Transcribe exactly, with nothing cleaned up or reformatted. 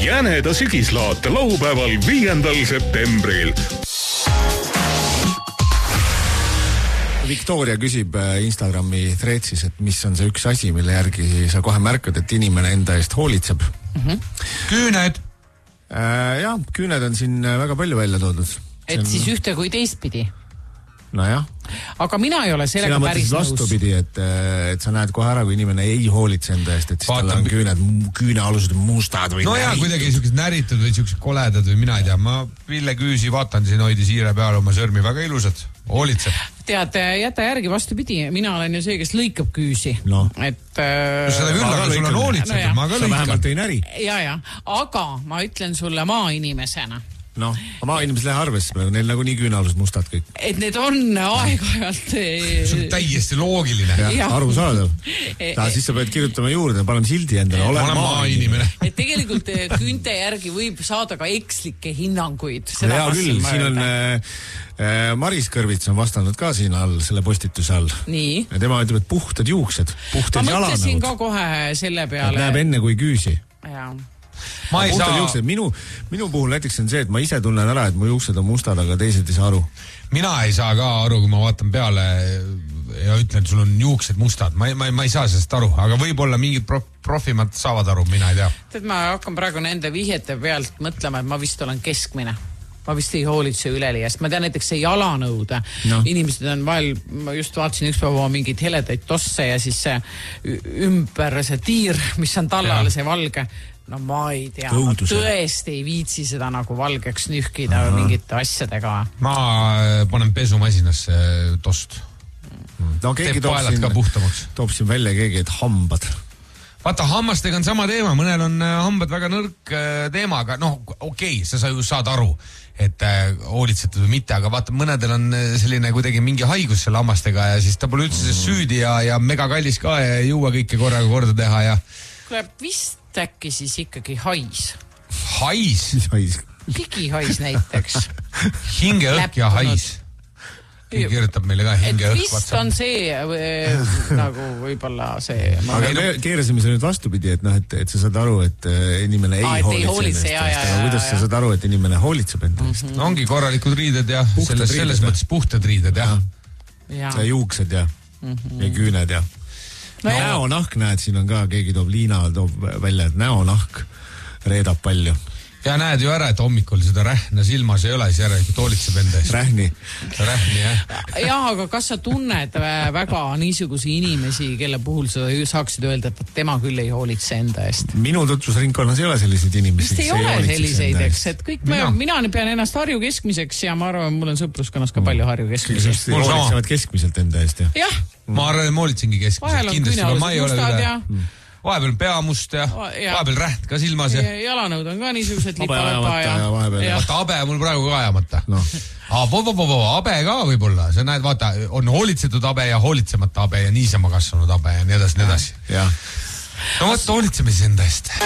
Jäneda sügislaate laupäeval viiendal septembril. Victoria küsib Instagrami threadsis, et mis on see üks asi, mille järgi sa kohe märkad, et inimene enda eest hoolitseb. Mm-hmm. Küüned. Äh, jah, küüned on siin väga palju välja toodud. Et on... siis ühte kui teistpidi. No jah. Aga mina ei ole sellega Sina päris nõus. Vastupidi, et, et sa näed kohe ära, kui inimene ei hoolitse enda eest, et siis tal on küüned, küünealused mustad või no näritud. No jaa, kuidagi siuksed näritud või siuksed koledad või mina ei tea. Ma Ville Küüsi vaatan siin hoidi siire peal oma sõrmi väga ilusad. Hoolitseb. Tead, jäta järgi vastupidi. Mina olen ju see, kes lõikab küüsi. No. Et, äh... seda küll, aga sul on hoolitsetud. No ma ka lõikan. Sa vähemalt ei näri. Ja, ja. Aga ma ütlen sulle maainimesena. No, maa inimesed lähe arvesse praegu, neil nagu nii küünalus mustad kõik. Et need on aeg-ajalt... See on täiesti loogiline. Ja, ja. Aru saadav. Ta, siis sa pead kirjutama juurde, paneme sildi endale. Olen ma olen maa inimene. Et tegelikult küünte järgi võib saada ka ekslikke hinnanguid. Seda ja küll, siin on äh, Maris Kõrvits on vastanud ka siin all, selle postituse all. Nii. Ja tema ütleb, et puhtad juuksed, puhtad jalanõud. Ma mõtlesin ka kohe selle peale. Et näeb enne kui küüsi. Jaa. Ma ei saa... Juuksed. Minu, minu puhul näiteks on see, et ma ise tunnen ära, et mu juuksed on mustad, aga teised ei saa aru. Mina ei saa ka aru, kui ma vaatan peale ja ütlen, et sul on juuksed mustad. Ma ei, ma ei, ma ei saa sellest aru, aga võib-olla mingid prof, profimad saavad aru, mina ei tea. Tead, ma hakkan praegu nende vihjete pealt mõtlema, et ma vist olen keskmine. Ma vist ei hoolitse üleliast. Ma tean näiteks see jalanõude. No. Inimesed on vahel, ma just vaatasin üks päeva mingid heledaid tosse ja siis see ümber see tiir, mis on tallale see valge. No ma ei tea, ma tõesti ei viitsi seda nagu valgeks nühkida Aha. mingite asjadega. Ma panen pesumasinasse tost. No keegi toob siin, toob siin välja keegi, et hambad. Vaata, hammastega on sama teema, mõnel on hambad väga nõrk teema, aga noh, okei, okay, sa, sa ju saad aru, et hoolitsetud või mitte, aga vaata, mõnedel on selline kuidagi mingi haigus selle hammastega ja siis ta pole üldse mm. süüdi ja, ja mega kallis ka ja ei jõua kõike korraga korda teha ja... Kuule, vist äkki siis ikkagi hais. Hais? hais? Higi hais näiteks. Hingeõhk ja hais. Keegi kirjutab meile ka hingeõhk. Et vist on see äh, nagu võib-olla see... Aga me keerasime see nüüd vastupidi, et, noh, et, et sa saad aru, et inimene ei, Aa, et hoolitse, ei hoolitse enda eest. Aga kuidas ja, sa saad aru, et inimene hoolitseb enda eest? Mm-hmm. No ongi korralikud riided ja puhtad selles, selles mõttes puhtad riided ja. ja. ja juuksed ja, mm-hmm. ja küüned ja. No, näonahk, näed, siin on ka, keegi toob Liina toob välja, et näonahk reedab palju. Ja näed ju ära, et hommikul seda rähna silmas ei ole, siis järelikult hoolitseb enda eest. Rähni. Rähni, jah. Ja, aga kas sa tunned väga niisugusi inimesi, kelle puhul sa saaksid öelda, et tema küll ei hoolitse enda eest? Minu tutvusringkonnas ei ole selliseid inimesi. Vist ei ole selliseid, eks, et kõik me, mina pean ennast Harju keskmiseks ja ma arvan, mul on sõpruskonnas ka palju Harju keskmiseks. Mul hoolitsevad keskmiselt enda eest, jah? Jah. Ma arvan, et ma hoolitsengi keskmiselt. Vahel on küünalised mustad ja... Vahepeal peamust ja, ja vahepeal räht ka silmas ja... ja jalanõud on ka niisugused lipavata ja... ja vahepeal... Vaata, abe mul praegu ka ajamata. No. Abo-bo-bo-bo, abe ka võib-olla. Sa näed, vaata, on hoolitsetud abe ja hoolitsemata abe ja niisama kasvanud abe ja nii edasi, nii edasi. Ja. No, hoolitseme siis enda eest.